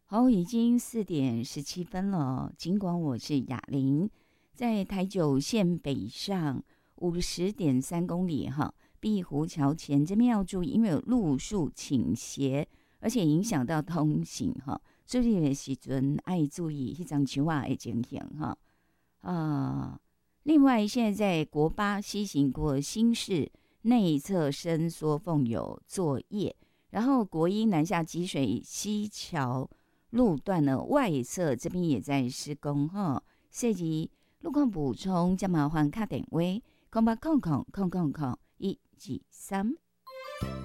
好，已经4:17了。尽管我是雅玲，在台九线北上50.3公里哈，碧湖桥前这边要注意，因为有路树倾斜，而且影响到通行哈，所以的时阵爱注意那张树啊的情形哈。另外，现在在国八西行过新市内侧伸缩缝有作业，然后国一南下集水西桥路段呢外侧这边也在施工哈。涉及路况补充，加麻烦卡电话，0800000123。